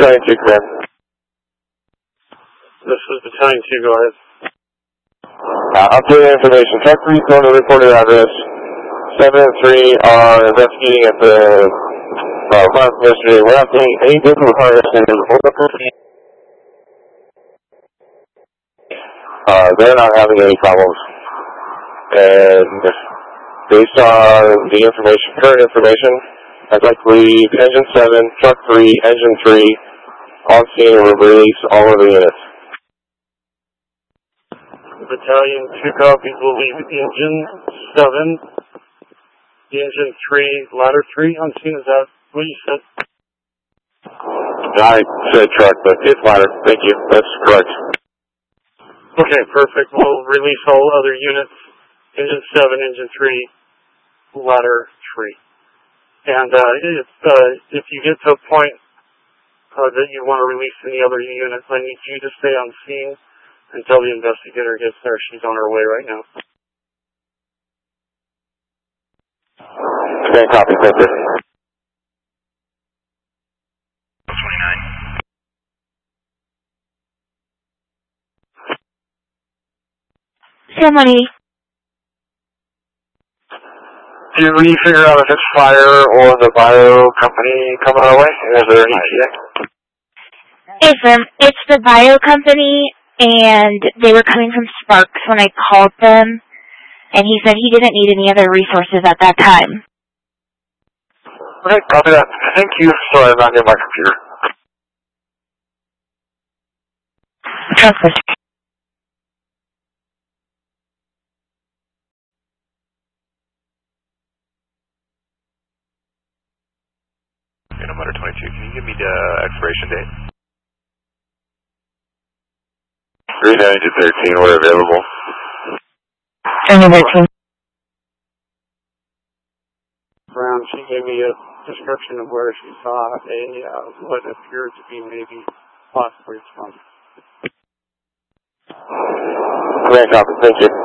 Battalion 2, command. This is Battalion 2, go ahead. Updated information. Truck 3 is going to reported address. 7 and 3 are investigating at the front yesterday. We're not seeing any visible progress in the they're not having any problems. And based on the information, current information, I'd like to leave engine 7, truck 3, engine 3 on scene and release all of the units. Battalion 2 copies will leave engine 7, the engine 3, ladder 3 on scene. Is that what you said? I said truck, but it's ladder. Thank you. That's correct. Okay, perfect. We'll release all other units. Engine 7, engine 3, ladder 3. And if you get to a point that you want to release any other units, I need you to stay on scene until the investigator gets there. She's on her way right now. Okay, copy. Thank you. 29. Ceremony. Did we figure out if it's fire or the bio company coming our way? Is there any ETA? Hey, Firm. It's the bio company, and they were coming from Sparks when I called them, and he said he didn't need any other resources at that time. Okay, copy that. Thank you. Sorry, I'm not near my computer. Transfer. Phantom Letter 22, can you give me the expiration date? 3/9/13, we're available. 2013. Brown, she gave me a description of where she saw what appeared to be maybe possibly a smoke. Okay, copy. Thank you.